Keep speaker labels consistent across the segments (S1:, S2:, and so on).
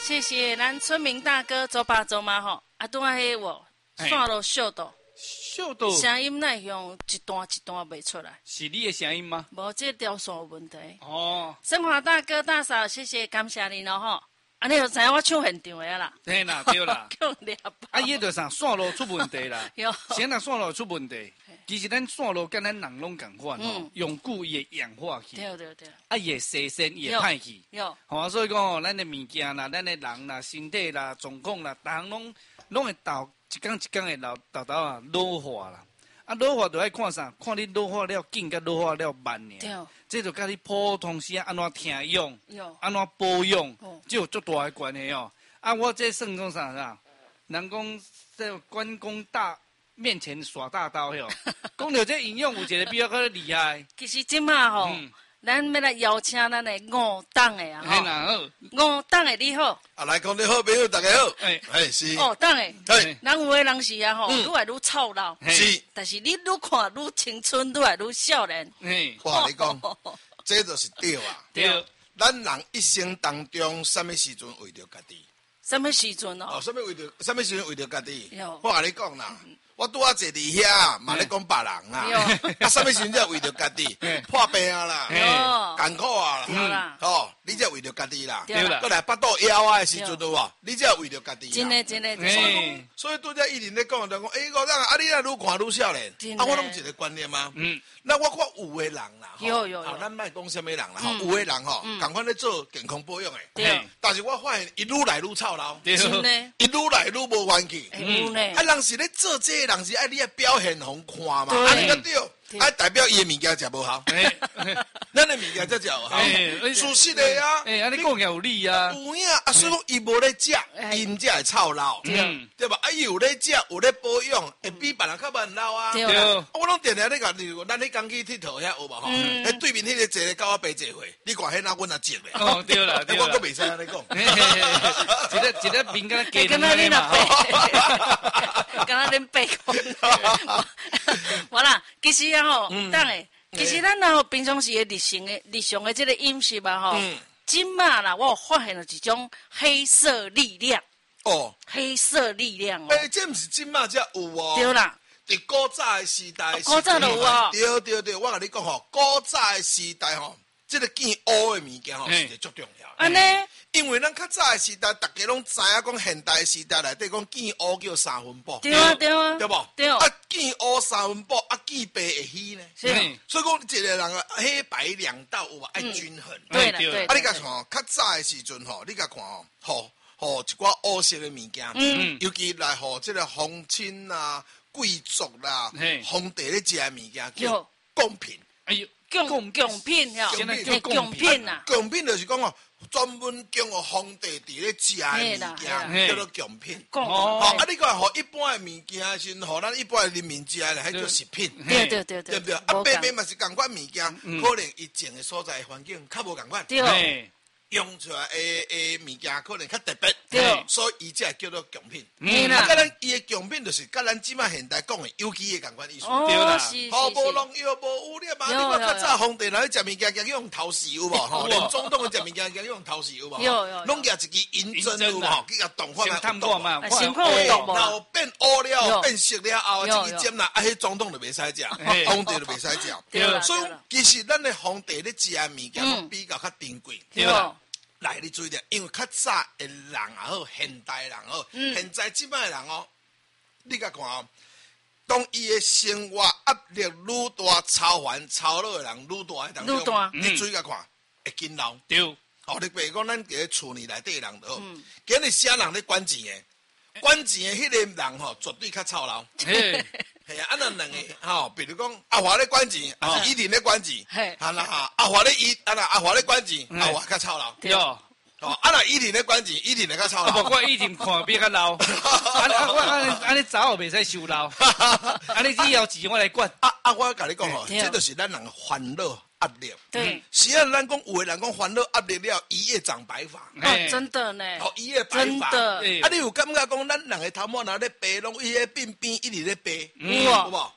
S1: 谢谢咱村民大哥周爸周妈吼，啊，拄仔迄我线路小度，
S2: 小度
S1: 声音那用一段一段袂出来，
S2: 是你的声音吗？
S1: 无这条线有问题。
S2: 哦，
S1: 生华大哥大嫂，谢谢感谢你咯吼。啊，你就知影我唱现场的啦。
S2: 对啦对啦。
S1: 叫掠包。
S2: 啊，伊就啥线路出问题啦。
S1: 有。
S2: 先若线路出问题，其实咱线路跟咱人拢共款吼，用久伊会氧化去。
S1: 对对对。
S2: 啊，伊会生身，伊会歹去。
S1: 有。
S2: 吼，所以讲吼，咱的物件啦，咱的人啦，身体啦，状况啦，逐项拢会一天一天会啊老化啦。啊，老化就爱看啥？看你老化了紧，甲老化了慢尔。
S1: 对。
S2: 这就甲你普通时安怎听用，安怎保养，这有足大的关系哦。啊，我这算讲啥？人讲这关公大面前耍大刀哟。讲到这营养有一个比较较厉害。
S1: 其实即马吼，咱要来邀请咱的五党的啊。
S2: 嘿啦好。
S1: 五党的你好。
S3: 啊，来讲你好，朋友大家好。是。
S1: 哦，党的。
S3: 嘿。
S1: 咱有的人是啊吼，愈来愈操劳。
S3: 是。
S1: 但是你愈看愈青春，愈来愈少年。
S3: 我跟你讲，这就是对啊。
S2: 对。
S3: 咱人一生当中，什么时阵为着家己？
S1: 什么时阵哦？
S3: 什么时阵为着家己？我跟你讲啦。我拄啊坐伫遐，嘛咧讲别人啊，啊，什么时阵才为着家己？破病啊啦，艰苦啊啦，哦，你才为着家己啦。
S2: 对啦，
S3: 过来巴肚枵啊的时阵有无？你才为着家己。
S1: 真的。
S3: 所以拄则以前咧讲，就讲，我讲啊，你啊愈看愈少年，啊，我拢一个观念嘛。那我看有的人啦，
S1: 有，
S3: 咱莫讲什么人啦，有的人吼，共款咧做健康保养的，但是我发现伊愈来愈操劳，
S1: 真的，
S3: 伊愈来愈无元气。
S1: 有呢，
S3: 啊，人是咧做这。人是爱你的表现互看嘛，啊，你个对，啊，代表伊的物件食无好，咱的物件才食好，事实的啊，
S2: 啊，你讲有理啊，
S3: 有影啊，所以讲伊无咧食，因才会操劳，对吧？啊，伊有咧食，有咧保养，会比别人较慢老啊。
S2: 对，
S3: 我拢定定咧讲，咱咧讲去佚佗遐有无吼？迄对面迄个坐咧甲我爬坐回，你看迄那阮也接咧。
S2: 哦，对啦，
S3: 我阁袂使安尼讲，
S2: 一个面敢加两个嘛，
S1: 敢若恁白讲，我啦，其实啊吼，当诶，其实咱吼平常时诶日常诶这个饮食嘛吼，今嘛啦，我有发现了一种黑色力量。
S3: 哦，
S1: 黑色力量哦。
S3: 这毋是今嘛才有哦。
S1: 对啦。
S3: 伫古早诶时代，
S1: 古早就有哦。
S3: 对，我甲你讲吼，古早诶时代吼，这个见乌诶物件吼是足重要。
S1: 安尼。
S3: 因为咱较早的时代，大家拢知影讲现代时代内底讲见乌叫三分饱，
S1: 对啊，
S3: 对无？
S1: 对
S3: 啊，见乌三分饱，啊见白会虚呢。所以讲一个人啊，黑白两道有无爱均衡。
S1: 对。
S3: 啊，你甲看吼，较早的时阵吼，你甲看吼，吼一寡乌色的物件，尤其来吼这个皇亲啦、贵族啦、皇帝咧食的物件叫贡品。
S2: 哎呦，
S1: 贡品呀，贡品呐，
S3: 贡品就是讲哦。专门供予皇帝伫咧食的物件，叫做贡品。啊，你看，互一般的物件是互咱一般的人民食的，迄叫食品。
S1: 对，
S3: 对不对？啊，白白嘛是共款物件，可能伊种的所在环境较无共款。
S1: 对。
S3: 用出来的物件可能较特别，所以伊才叫做贡品。啊，甲咱伊的贡品就是甲咱即摆现代讲的有机的共款意思。
S1: 对啦，
S3: 毫无农药、无污染嘛。你看较早皇帝来食物件，用头豉有无？吼，连总统食物件用头豉有无？
S1: 有。
S3: 拢举一支银针有无？去甲动看
S2: 探看嘛，
S1: 先看有毒无？
S3: 然后变乌了、变色了后，这个尖啦，啊，迄总统就袂使食，皇帝就袂使食。所以其实咱的皇帝咧食的物件比较较珍贵。来，你注意点，因为较早的人也好，现代人也好，现在即摆的人哦，你甲看哦，当伊的生活压力愈大，操劳的人愈大，当中，你注意甲看，会紧老。
S2: 对，
S3: 哦，你比如讲，咱伫厝里内底的人都好，今日啥人咧管钱的，管钱的迄个人吼，绝对较操劳。系啊，那两个吼，比如讲阿华咧管钱，还是依婷咧管钱，啊啦，阿华咧阿华咧管钱，阿华较操劳。
S2: 对哦，
S3: 啊那依婷咧管钱，依婷咧较操劳。
S2: 不过依婷看比较老，安尼早后袂使收老，安尼以后钱我来管。
S3: 我甲你讲吼，这就是咱人烦恼。压力，
S1: 对，
S3: 是啊，咱讲有的人讲烦恼压力了，一夜长白发，
S1: 真的呢，
S3: 一夜白发，
S1: 真的，
S3: 啊，你有感觉讲咱人的头毛拿咧白，拢伊咧鬓边一直咧白，
S1: 有
S3: 无？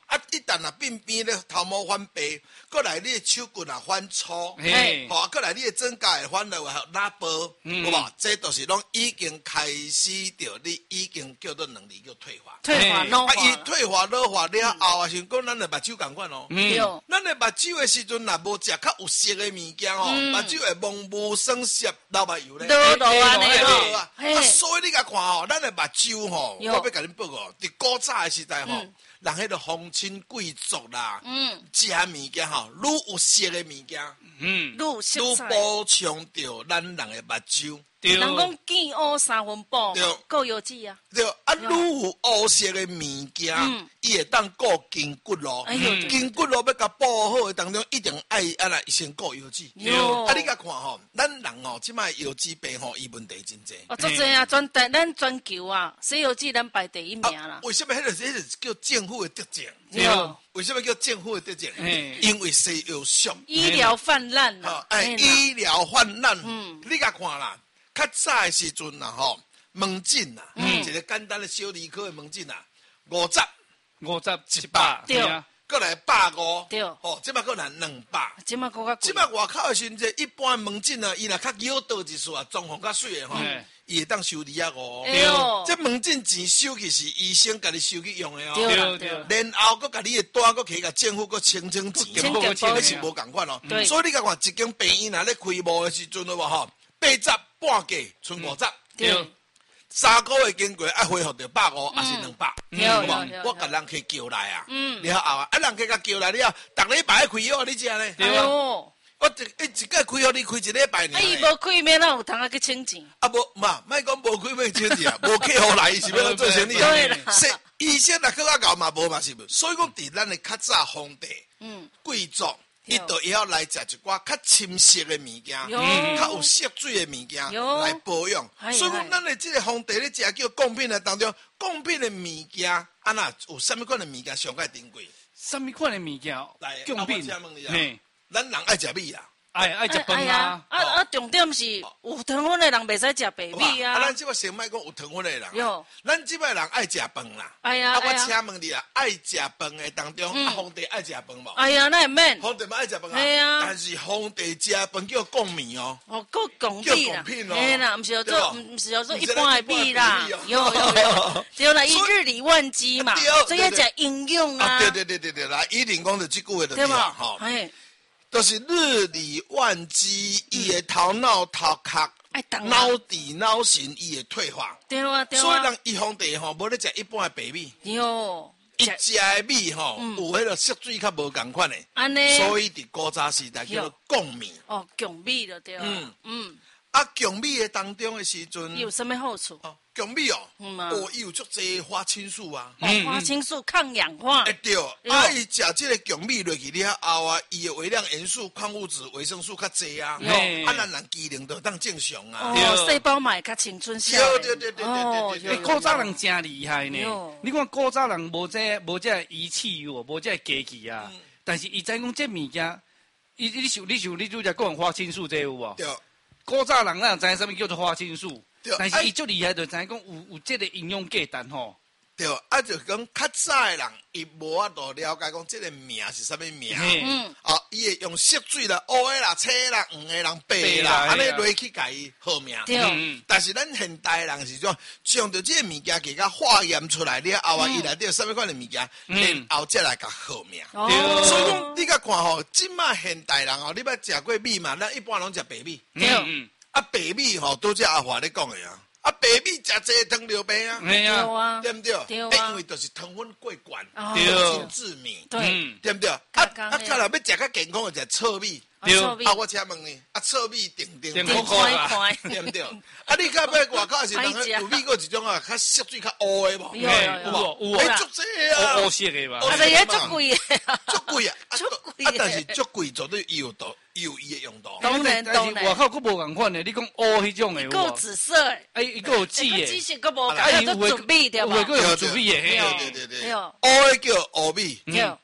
S3: 啊，一旦啊变边咧头毛翻白，过来你的手棍啊翻粗，好，过来你的指甲会翻来还拉薄，好吧？这都是拢已经开始着，你已经叫做能力叫退化。
S1: 退化老化。
S3: 伊退化老化了后啊，像讲咱的目睭共款哦。咱的目睭的时阵，若无食较有色的物件哦，目睭会蒙无酸涩老目油咧。啊，所以你甲看吼，咱的目睭吼，我要甲恁报告，伫古早的时代吼。人迄个皇亲贵族啦，食物件吼，愈有色的物件，愈补充着咱人的目睭。
S1: 人讲见乌三分饱，够有记啊。
S3: 对，啊，愈有乌色的物件，伊会当顾筋骨咯。筋骨咯要甲保好的当中，一定爱安那先顾腰子。啊，你甲看吼，咱人吼，即摆腰子病吼，伊问题真济。
S1: 哦，足济啊，咱全球啊，西药剂咱排第一名啦。
S3: 为什么迄个叫政府的德政？为什么叫政府的德政？因为西药俗，
S1: 医疗泛滥啦。
S3: 医疗泛滥。你甲看啦。较早的时阵呐，吼门诊呐，一个简单的小儿科的门诊呐，50、100，
S1: 对，
S3: 过来150，
S1: 对，
S3: 吼，即摆过来200，
S1: 即摆搁较贵。
S3: 即摆外口的时阵，一般门诊啊，伊若较有道一丝啊，状况较水的吼，伊会当收250。这门诊钱收去是医生家己收去用的
S1: 哦，
S3: 然后搁家己的单搁起甲政府搁清钱，那是无共款哦。所以你甲看一间病院啊，咧开幕的时阵了无吼，80半价，剩50。3个月经过，啊恢复着150，还是200，好吧？我甲人去叫来啊，了后啊，人去甲叫来了，逐礼拜开药，你知呢？我一个开药，你开1礼拜呢？
S1: 伊无开免哪有通去请钱？
S3: 啊无嘛，莫讲无开免请钱啊，无客户来是要做生意啊。医生若去较搞嘛无嘛是无，所以讲伫咱的较早皇帝，贵族。伊就会晓来食一寡较深色的物件，较有色水的物件来保养。所以讲，咱的这个皇帝咧食叫贡品的当中，贡品的物件，啊那有啥物款的物件上较珍贵？
S2: 啥物款的物件？
S3: 来，
S2: 贡品。
S3: 咱人爱食米啊。
S2: 爱食饭啊！
S1: 重点是有糖分的人袂使食白米啊！
S3: 咱即摆先莫讲有糖分的人，咱即摆人爱食饭啦。我请问你啊，爱食饭的当中，皇帝爱食饭无？
S1: 那会免。
S3: 皇帝嘛爱食饭啊！但是皇帝食饭叫贡米哦。
S1: 叫贡品啦，嘿啦，毋是叫做一般的米啦。有，对啦，一日理万机嘛，所以要食营养啊。
S3: 对，来，一定讲的即句话就对啦，吼。就是日理万机，伊的头脑头壳、脑底脑神，伊会退化。
S1: 对啊。
S3: 所以人伊皇帝吼，无咧食一般的白米。伊食的米吼，有迄个色水较无共款的。安尼。所以伫古早时代叫做贡米。
S1: 贡米就对了。
S3: 贡米的当中的时阵，
S1: 有什么好处？
S3: 贡米伊有足侪花青素啊，
S1: 花青素抗氧化。
S3: 对，伊食这个贡米落去了后啊，伊的微量元素、矿物质、维生素较侪啊，咱人机能就当正常啊。
S1: 细胞嘛会较青春少。
S3: 对。
S2: 古早人真厉害呢，你看古早人无这仪器哦，无这机器啊，但是伊知讲这物件，你拄则讲花青素这有无？对。古早人哪知影啥物叫做花青素？但是伊足厉害，就知影讲有这个营养价值吼。
S3: 对，就讲较早的人，伊无法度了解讲这个名是啥物名。伊会用色水啦、乌的啦、青的啦、黄的啦、白的啦，安尼落去甲伊号名。但是咱现代人是种将着这个物件给它化验出来了后啊，伊内底有啥物款的物件，然后再来甲号名。所以讲，你甲看吼，即马现代人吼，你捌食过米嘛？咱一般拢食白米。白米吼，都是阿华咧讲的啊。白米食济糖尿病啊，对不对？因为就是糖分过悬，真致命，对不对？看来要食较健康的，食糙米。我请问你，糙米定
S1: 块，
S3: 对不对？你甲要外口是人有米个一种啊，较色水较乌的无？
S2: 有，
S3: 足济啊，
S2: 乌色的嘛。
S1: 但是也足贵的，
S3: 足贵啊，但是足贵绝对有道。有伊的用途，
S1: 当然。
S2: 外口佫无共款的，你讲乌迄种的，
S1: 够紫色的，
S2: 伊佫有紫的，
S1: 紫色佫无，还有做紫米对吧？
S2: 有紫米的，
S3: 对。乌的叫乌米，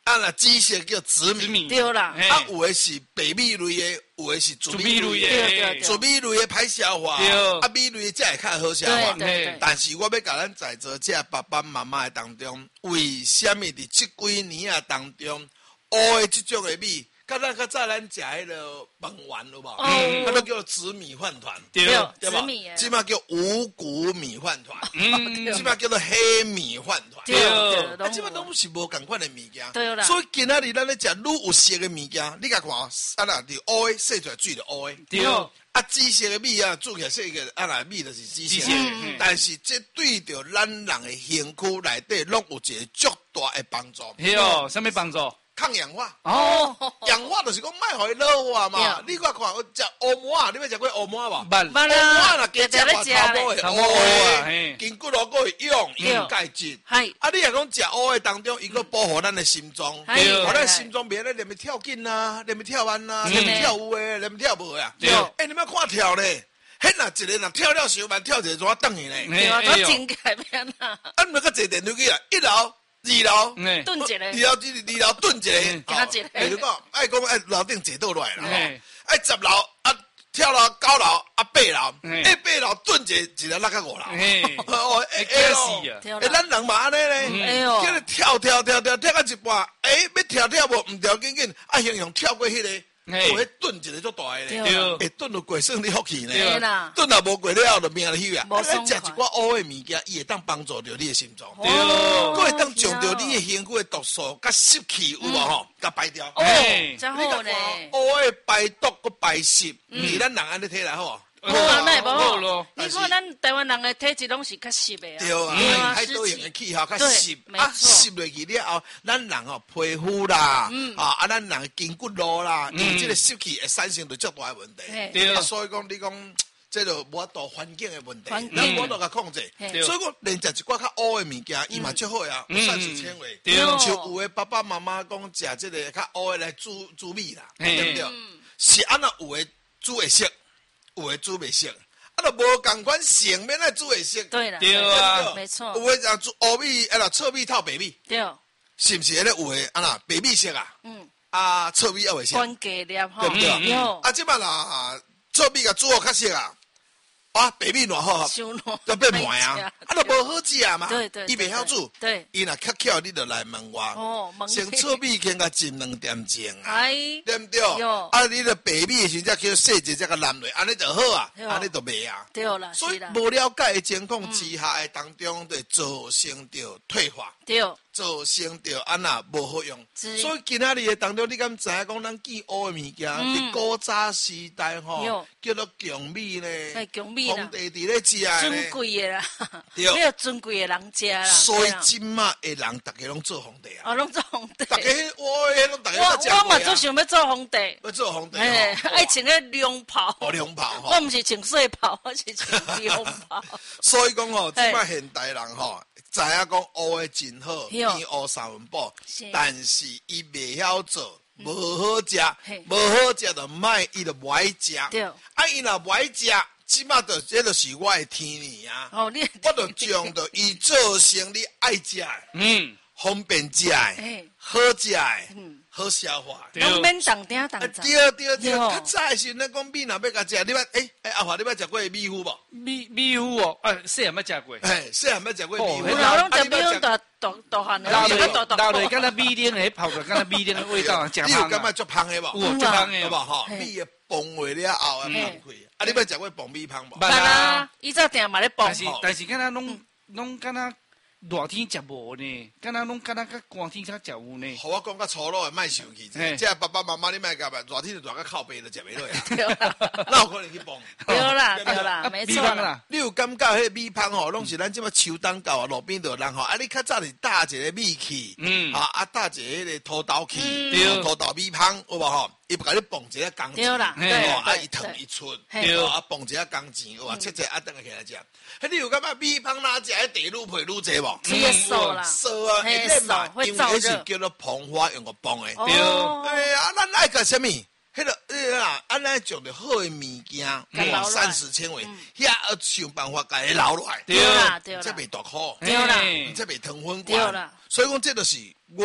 S3: 啊，那紫色叫紫米，
S1: 对啦。
S3: 啊，有的是白米类的，有的是紫米类的，紫米类的歹消化，啊，米类的才会较好消化。但是我要甲咱在座这爸爸妈妈的当中，为什么伫这几年啊当中，乌的这种的米？较早咱食迄个饭丸有无？它都叫做紫米饭团，
S1: 对吧？
S3: 即马叫五谷米饭团，即马叫做黑米饭团，
S1: 对，
S3: 即马拢是无共款的物件。
S1: 对啦。
S3: 所以今仔日咱咧食愈有色的物件，你甲看，啊那伫乌的洗出来水就乌的，
S2: 对。
S3: 啊，紫色的米啊，煮起来洗个啊那米就是紫色的，但是这对着咱人的身躯内底，拢有一个足大的帮助。
S2: 哟，什么帮助？
S3: 抗氧化
S2: 哦，
S3: 氧化就是讲卖互伊老化嘛。你看看，我食乌毛啊，你捌食过乌毛无？
S2: 捌。
S3: 乌毛啦，加食话头毛的
S2: 乌
S3: 的，筋骨落个用钙质。啊，你若讲食乌的当中，伊个保护咱的心脏，互咱心脏别咧连咪跳紧啊，连咪跳慢啊，连咪跳有诶，连咪跳无啊。哎，你莫看跳咧，迄若一个若跳了伤慢，跳一个怎啊等去咧？
S1: 对啊，都真改变啦。
S3: 啊，毋个坐电梯去啊，1楼。2楼，
S1: 蹲一个
S3: ，2楼蹲一个，
S1: 哎，
S3: 就讲，爱讲爱楼顶坐倒来啦，爱10楼啊，跳到9楼啊8楼，8楼蹲一个落到5楼，
S2: 哦，
S3: 咱人嘛安尼咧，叫你跳到一半，要跳无唔跳紧紧，啊，形容跳过迄个。会顿一个足大个咧，会顿到过算你福气呢。顿到无过了，就命就休啊。咱食一寡乌的物件，伊会当帮助着你的心脏，佫会当将着你的身躯的毒素、甲湿气有无吼，甲排掉。
S1: 哦，真好咧。
S3: 乌的排毒佫排湿，比咱人安尼体来好。
S1: 好啊，那也不好咯。你看咱台湾人的体质拢是较湿的啊。
S3: 对啊，海岛型的气候较湿，啊湿落去了后，咱人哦皮肤啦，咱人筋骨路啦，因为这个湿气会产生着足大的问题。所以讲你讲，这就无法度环境的问题，咱无法度甲控制。所以讲，连食一寡较乌的物件，伊嘛足好呀，有膳食纤维。像有的爸爸妈妈讲食这个较乌的来煮米啦，对不对？是安那有的煮会熟。有诶煮袂熟，啊，就无共款成面来煮会熟。
S1: 对啦，
S2: 对啊，
S1: 没错。
S3: 有诶人煮乌米，糙米套白米，
S1: 对，
S3: 是毋是？迄个有诶，白米熟啊，糙米也会熟，
S1: 关键粒吼，
S3: 对不对？啊，即摆啦，糙米甲煮好较熟啊。啊，白米偌好，就变糜啊！啊，都无好食嘛。
S1: 对，
S3: 伊袂晓煮。
S1: 对，
S3: 伊若较巧，你就来问我。哦，先糙米先甲浸2点钟啊，对不对？啊，你的白米时才叫细一只个烂落，安尼就好啊，安尼就袂啊。
S1: 对啦，
S3: 所以无了解的情况之下的当中，就造成着退化。
S1: 对。
S3: 造成着安那无好用，所以今仔日的当中，你敢知影讲咱见乌的物件？伫古早时代吼，叫做强米咧，皇帝伫咧食咧，
S1: 尊贵的啦，没有尊贵的人食啦。
S3: 所以今嘛的人，大家拢做皇帝啊！
S1: 哦，拢做皇帝。
S3: 大家我大家都食过啊。
S1: 我嘛最想要做皇帝。
S3: 要做皇帝，
S1: 爱穿个凉袍。
S3: 哦，凉袍吼。
S1: 我毋是穿睡袍，我是穿凉袍。
S3: 所以讲吼，今嘛现代人吼。知影讲乌的真好，变乌三文补，但是伊袂晓做，无好食，无好食就卖，伊就袂食。啊，伊若袂食，即马就这就是我的天命啊！我就将着伊做成你爱食，方便食的，好食的，好消化。
S1: 拢免当丁当杂。
S3: 对，较早的时阵讲米若要甲食，你捌阿华你捌食过米糊无？
S2: 米糊哦，细汉捌食过。
S3: 细汉捌食过米糊。
S1: 老拢食米糊大汉的，老
S2: 来敢若米丁的泡着，敢若米丁的味道，食
S3: 你有感觉足香的无？
S2: 有足香的，
S3: 好无吼？米的崩坏了后啊，崩开。啊，你捌食过爆米香无？
S1: 捌啦，伊早定嘛咧爆。
S2: 但是敢若拢敢若。热天食无呢，敢若拢敢若较寒天较食有呢。
S3: 互我讲较粗鲁的，莫生气。即爸爸妈妈你莫甲热天就热到靠背就食袂落啊。
S1: 对啦，
S3: 哪有可能去崩？
S1: 对啦，没错啦。
S3: 你有感觉迄米香吼，拢是咱即摆秋冬到啊，路边就有人吼，啊，你较早是搭一个米器，搭一个迄个土豆器，土豆米香，有无吼？伊不甲你绑一个钢钱，啊，伊烫一寸，啊，绑一个钢钱，有啊，切切啊，等下起来食。迄你有感觉米香哪食？迄地愈配愈济无？
S1: 熟啦，
S3: 熟啊，会冷嘛，因为迄是叫做膨化用个膨的。对，啊，咱爱个什么？迄个安尼种着好的物件，膳食纤维，遐要想办法甲伊留落来。
S1: 对啦，
S3: 这袂大苦，
S1: 对啦，
S3: 这袂糖分管。所以讲，这就是我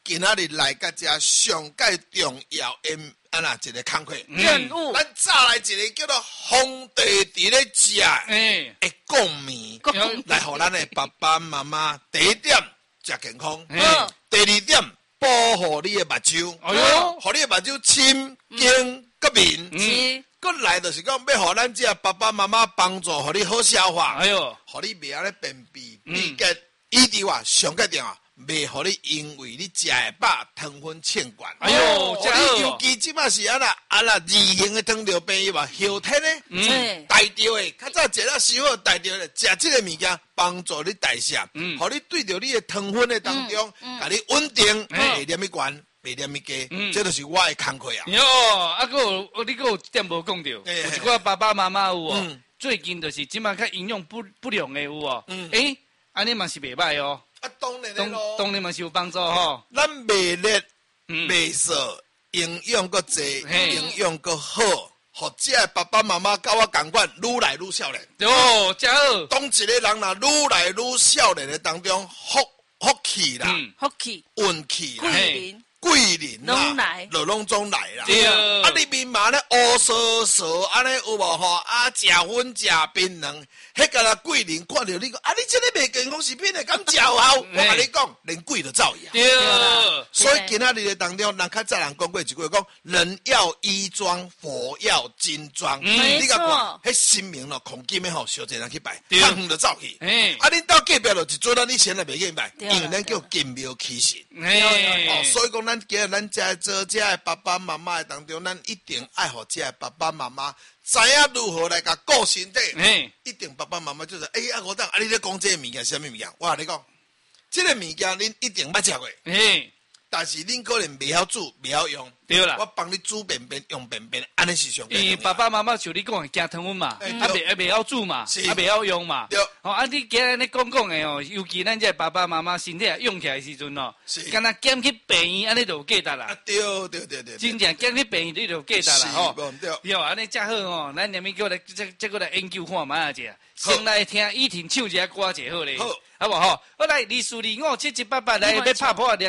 S3: 今仔日来甲遮上介重要的一个工课
S1: 任务，
S3: 咱再来一个叫做皇帝伫咧食的贡面，来互咱的爸爸妈妈第一点食健康，第二点保护你的目睭，互你的目睭清净个面。过来就是讲要互咱遮爸爸妈妈帮助，互你好消化，互你袂安尼便秘、秘结，以及上个点袂互你因为你食的饱糖分欠管。你尤其即摆是二型的糖尿病后天呢，大掉的，较早食了伤好，大掉的，食这个物件帮助你代谢，互你对着你的糖分的当中，甲你稳定，袂念咪悬。袂念咪加，这就是我的工课啊。
S2: 你有点无讲到，有一寡爸爸妈妈有最近就是即摆较营养不良的有安尼嘛是袂歹哦。
S3: 当然咯，
S2: 当然嘛是有帮助吼。
S3: 咱袂热、袂涩，营养够济，营养够好，互这爸爸妈妈甲我共款，愈来愈少年。
S2: 真好。
S3: 当一个人若愈来愈少年的当中，福气啦，
S1: 福气、
S3: 运气啦。贵人
S1: 啦，
S3: 拢总来啦。你面嘛咧乌索索，安尼有无吼？食粉食槟榔，迄个啦贵人看到你讲，你这个袂健康食品的敢食好？我甲你讲，连贵都走呀。所以今仔日的当中，人较早人讲过一句讲，人要衣装，佛要金装。你甲看，迄神明咯，孔金的吼，小济人去拜，较远就走去。恁到隔壁咯，一尊你钱也袂去拜，因为咱叫金庙起神。所以讲咱。今日咱在做这的爸爸妈妈的当中，咱一定爱互这的爸爸妈妈知影如何来甲顾身体。一定爸爸妈妈就是我当你咧讲这个物件，什么物件？我甲你讲，这个物件恁一定捌食过。但是恁可能袂晓煮，袂晓用。
S2: 对啦，
S3: 我帮你煮便便，用便便，安尼是上重要。
S2: 爸爸妈妈像你讲的惊糖分嘛，袂晓煮嘛，袂晓用嘛。
S3: 对。
S2: 你今日咧讲的尤其咱这爸爸妈妈身体用起来的时阵敢若减去病院，安尼就有价值啦。
S3: 对。
S2: 真正减去病院你就有价值啦吼。
S3: 对。
S2: 安尼才好吼，咱连咪叫来再过来研究看嘛者。先来听依婷唱一下歌就好咧，好不好？好来，2、4、2、5、7、8、8来要拍破。